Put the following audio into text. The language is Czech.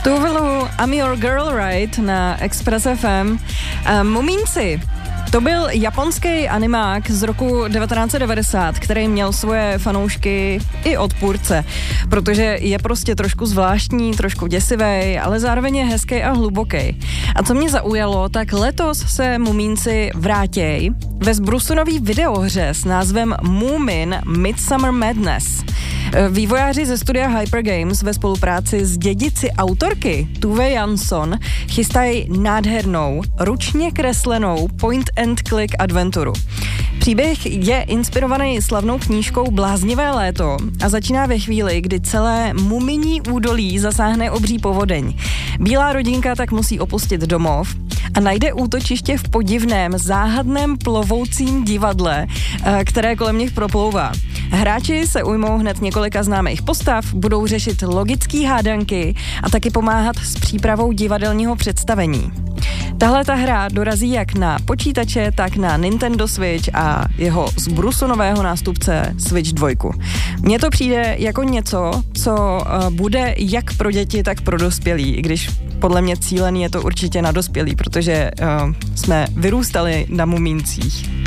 Tuvalu I'm Your Girl Right na Express FM. Mumínci. To byl japonský animák z roku 1990, který měl svoje fanoušky i odpůrce, protože je prostě trošku zvláštní, trošku děsivý, ale zároveň je hezký a hluboký. A co mě zaujalo, tak letos se Mumínci vrátěj ve Zbrusunový videohře s názvem Moomin Midsummer Madness. Vývojáři ze studia Hyper Games ve spolupráci s dědici autorky Tove Jansson chystají nádhernou, ručně kreslenou point-and-click adventuru. Příběh je inspirovaný slavnou knížkou Bláznivé léto a začíná ve chvíli, kdy celé muminí údolí zasáhne obří povodeň. Bílá rodinka tak musí opustit domov a najde útočiště v podivném, záhadném plovoucím divadle, které kolem nich proplouvá. Hráči se ujmou hned několika známých postav, budou řešit logický hádanky a taky pomáhat s přípravou divadelního představení. Tahle ta hra dorazí jak na počítače, tak na Nintendo Switch a jeho zbrusunového nástupce Switch 2. Mně to přijde jako něco, co bude jak pro děti, tak pro dospělí, i když podle mě cílený je to určitě na dospělí, protože jsme vyrůstali na mumíncích.